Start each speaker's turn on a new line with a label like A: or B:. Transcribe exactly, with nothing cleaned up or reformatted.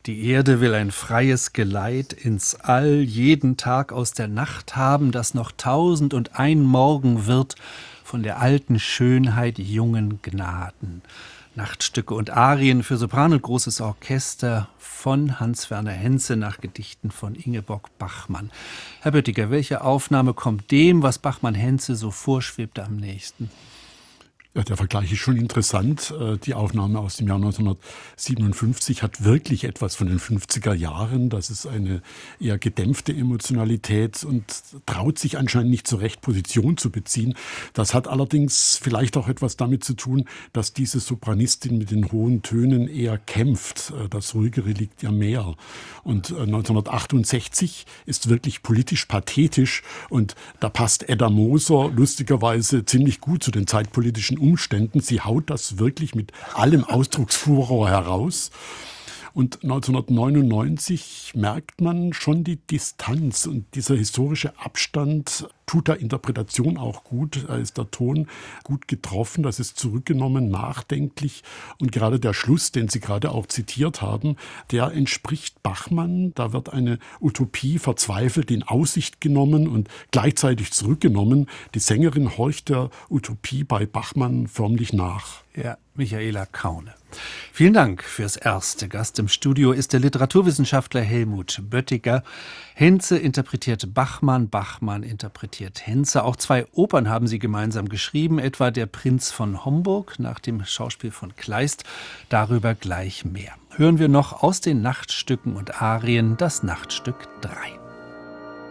A: Die Erde will ein freies Geleit ins All, jeden Tag aus der Nacht haben, dass noch tausend und ein Morgen wird von der alten Schönheit jungen Gnaden. Nachtstücke und Arien für Sopran und großes Orchester von Hans-Werner Henze nach Gedichten von Ingeborg Bachmann. Herr Böttiger, welche Aufnahme kommt dem, was Bachmann-Henze so vorschwebt, am nächsten?
B: Ja, der Vergleich ist schon interessant. Die Aufnahme aus dem Jahr neunzehnhundertsiebenundfünfzig hat wirklich etwas von den fünfziger Jahren. Das ist eine eher gedämpfte Emotionalität und traut sich anscheinend nicht so recht, Position zu beziehen. Das hat allerdings vielleicht auch etwas damit zu tun, dass diese Sopranistin mit den hohen Tönen eher kämpft. Das Ruhigere liegt ihr mehr. Und neunzehnhundertachtundsechzig ist wirklich politisch pathetisch und da passt Edda Moser lustigerweise ziemlich gut zu den zeitpolitischen Umständen. Sie haut das wirklich mit allem Ausdrucksfuror heraus. Und neunzehnhundertneunundneunzig merkt man schon die Distanz und dieser historische Abstand tut der Interpretation auch gut. Da ist der Ton gut getroffen, das ist zurückgenommen, nachdenklich. Und gerade der Schluss, den Sie gerade auch zitiert haben, der entspricht Bachmann. Da wird eine Utopie verzweifelt in Aussicht genommen und gleichzeitig zurückgenommen. Die Sängerin horcht der Utopie bei Bachmann förmlich nach.
A: Ja, Michaela Kaune. Vielen Dank fürs Erste. Gast im Studio ist der Literaturwissenschaftler Helmut Böttiger. Henze interpretiert Bachmann, Bachmann interpretiert Henze. Auch zwei Opern haben sie gemeinsam geschrieben, etwa Der Prinz von Homburg nach dem Schauspiel von Kleist. Darüber gleich mehr. Hören wir noch aus den Nachtstücken und Arien das Nachtstück drei.